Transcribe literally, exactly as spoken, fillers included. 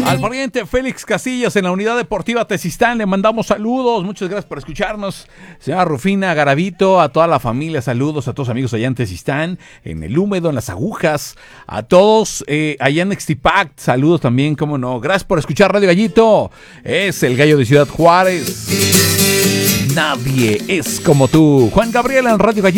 Al pariente Félix Casillas en la Unidad Deportiva Tezistán le mandamos saludos, muchas gracias por escucharnos. Señora Rufina Garavito, a toda la familia, saludos a todos amigos allá en Tezistán, en el húmedo, en las agujas, a todos eh, allá en Extipac, saludos también, cómo no. Gracias por escuchar Radio Gallito, es el gallo de Ciudad Juárez. Nadie es como tú. Juan Gabriel en Radio Gallito.